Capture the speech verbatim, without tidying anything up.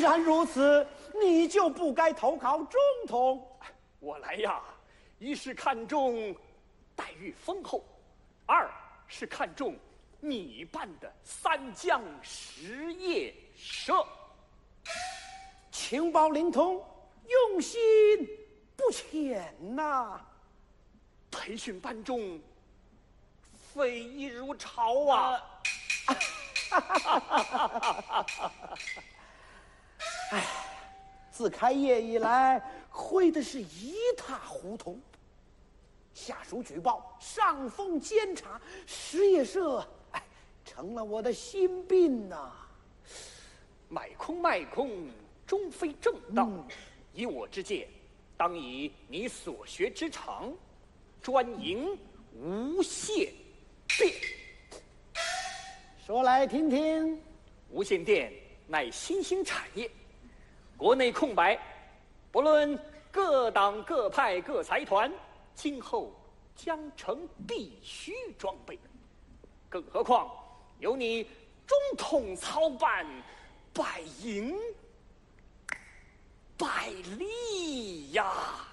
然如此，你就不该投靠总统。 我来呀，一是看重待遇丰厚，二是看重你办的三江实业社， 情报灵通，用心不浅呐。 培训班中非一如潮啊！ 哎，自开业以来，会的是一塌糊涂。下属举报，上峰监察，实业社，哎，成了我的心病呐、啊。 买空卖空，终非正道。嗯、以我之见，当以你所学之长，专营无线电。 说来听听。 无线电乃新兴产业，国内空白，不论各党各派各财团，今后将成必须装备。更何况由你中统操办，百赢百利呀！